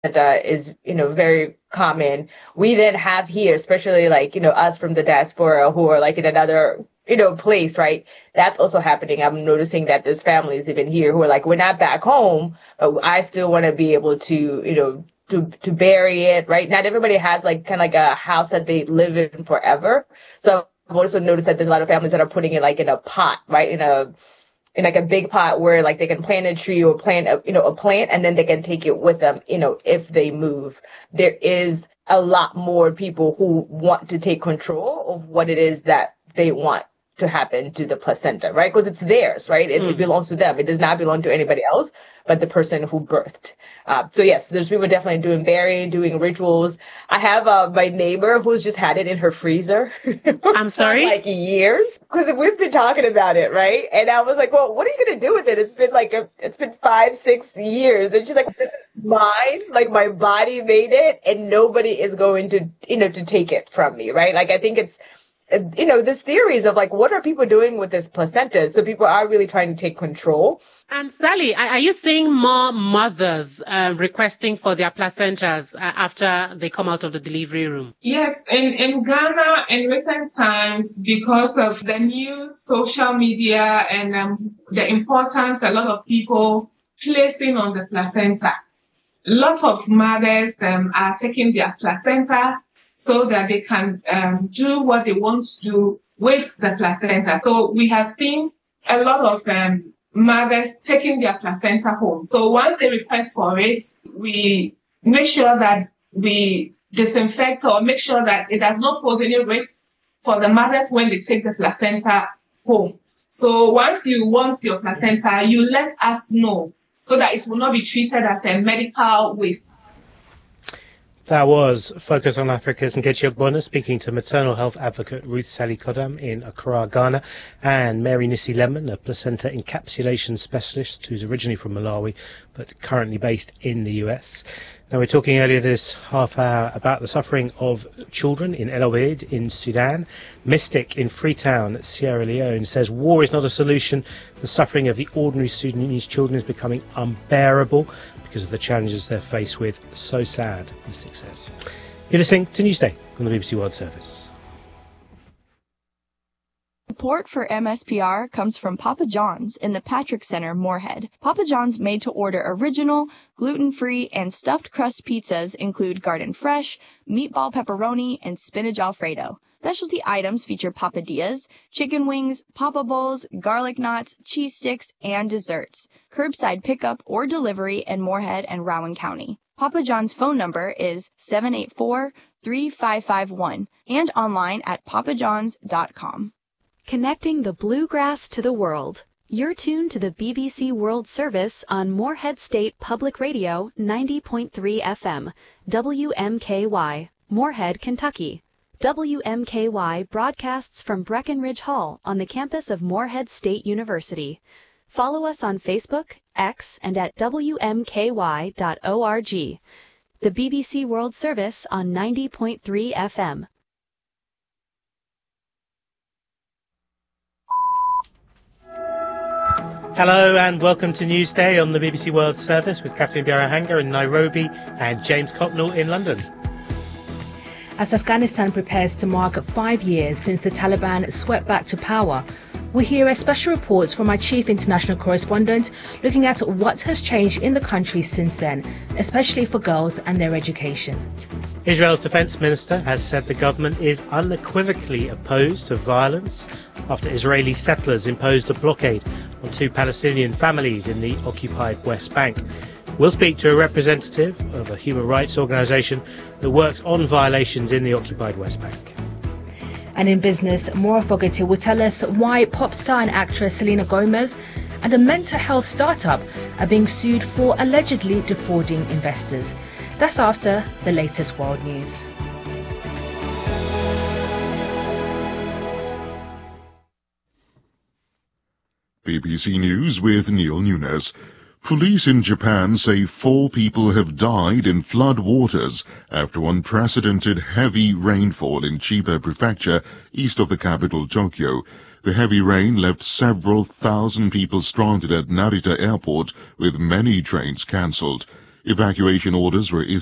is, very common. We then have here, especially like, us from the diaspora who are like in another, place, right? That's also happening. I'm noticing that there's families even here who are like, we're not back home, but I still want to be able to, to bury it, right? Not everybody has like kind of like a house that they live in forever. So I've also noticed that there's a lot of families that are putting it like in a pot, right? In like a big pot where like they can plant a tree or plant a plant, and then they can take it with them, if they move. There is a lot more people who want to take control of what it is that they want to happen to the placenta, right? Because it's theirs, right? It belongs to them. It does not belong to anybody else but the person who birthed. So yes, there's people definitely doing burying, doing rituals. I have my neighbor who's just had it in her freezer. I'm sorry? Like years, because we've been talking about it, right? And I was like, well, what are you going to do with it? It's been 5-6 years. And she's like, this is mine. Like my body made it and nobody is going to, to take it from me, right? Like I think it's, there's theories of like, what are people doing with this placenta? So people are really trying to take control. And Sally, are you seeing more mothers requesting for their placentas after they come out of the delivery room? Yes, in Ghana in recent times, because of the new social media and the importance a lot of people placing on the placenta, lots of mothers are taking their placenta so that they can do what they want to do with the placenta. So we have seen a lot of mothers taking their placenta home. So once they request for it, we make sure that we disinfect or make sure that it does not pose any risk for the mothers when they take the placenta home. So once you want your placenta, you let us know so that it will not be treated as a medical waste. That was Focus on Africa's Nkechi Ogbonna speaking to maternal health advocate Ruth Sally Kodam in Accra, Ghana, and Mary Nisi Lemon, a placenta encapsulation specialist who's originally from Malawi but currently based in the US. Now, we're talking earlier this half hour about the suffering of children in El Obeid in Sudan. Mystic in Freetown, Sierra Leone, says war is not a solution. The suffering of the ordinary Sudanese children is becoming unbearable because of the challenges they're faced with. So sad, Mystic says. You're listening to Newsday on the BBC World Service. Support for MSPR comes from Papa John's in the Patrick Center, Moorhead. Papa John's made-to-order original, gluten-free, and stuffed crust pizzas include garden fresh, meatball pepperoni, and spinach alfredo. Specialty items feature papadillas, chicken wings, papa bowls, garlic knots, cheese sticks, and desserts. Curbside pickup or delivery in Moorhead and Rowan County. Papa John's phone number is 784-3551 and online at papajohns.com. Connecting the bluegrass to the world. You're tuned to the BBC World Service on Moorhead State Public Radio 90.3 FM, WMKY, Moorhead, Kentucky. WMKY broadcasts from Breckenridge Hall on the campus of Moorhead State University. Follow us on Facebook, X, and at WMKY.org. The BBC World Service on 90.3 FM. Hello and welcome to Newsday on the BBC World Service with Catherine Biarahanga in Nairobi and James Cocknell in London. As Afghanistan prepares to mark 5 years since the Taliban swept back to power, we hear a special report from our chief international correspondent looking at what has changed in the country since then, especially for girls and their education. Israel's defense minister has said the government is unequivocally opposed to violence after Israeli settlers imposed a blockade on 2 Palestinian families in the occupied West Bank. We'll speak to a representative of a human rights organisation that works on violations in the occupied West Bank. And in business, Maura Fogarty will tell us why pop star and actress Selena Gomez and a mental health startup are being sued for allegedly defrauding investors. That's after the latest world news. BBC News with Neil Nunes. Police in Japan say 4 people have died in flood waters after unprecedented heavy rainfall in Chiba Prefecture, east of the capital Tokyo. The heavy rain left several thousand people stranded at Narita Airport, with many trains cancelled. Evacuation orders were